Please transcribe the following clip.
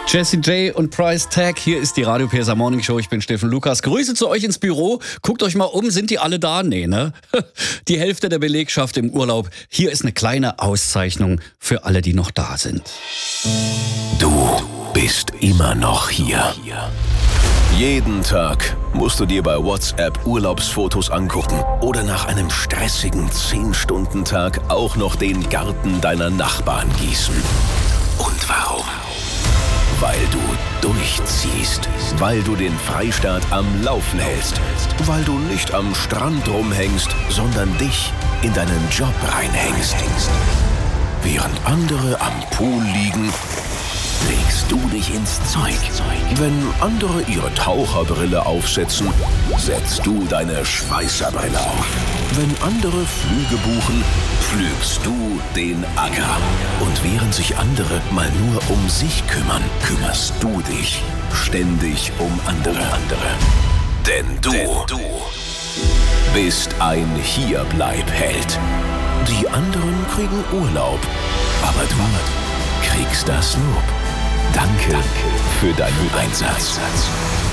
Jessie J und Price Tag, hier ist die Radio PSA Morning Show. Ich bin Steffen Lukas. Grüße zu euch ins Büro. Guckt euch mal um, sind die alle da? Nee, ne? Die Hälfte der Belegschaft im Urlaub. Hier ist eine kleine Auszeichnung für alle, die noch da sind. Du bist immer noch hier. Jeden Tag musst du dir bei WhatsApp Urlaubsfotos angucken oder nach einem stressigen 10-Stunden-Tag auch noch den Garten deiner Nachbarn gießen. Und warum? Weil du durchziehst, weil du den Freistaat am Laufen hältst, weil du nicht am Strand rumhängst, sondern dich in deinen Job reinhängst. Während andere am Pool liegen, legst du dich ins Zeug. Wenn andere ihre Taucherbrille aufsetzen, setzt du deine Schweißerbrille auf. Wenn andere Flüge buchen, pflügst du den Acker. Und während sich andere mal nur um sich kümmern, kümmerst du dich ständig um andere. Denn du bist ein Hierbleib-Held. Die anderen kriegen Urlaub, aber du kriegst das Lob. Danke für deinen Einsatz.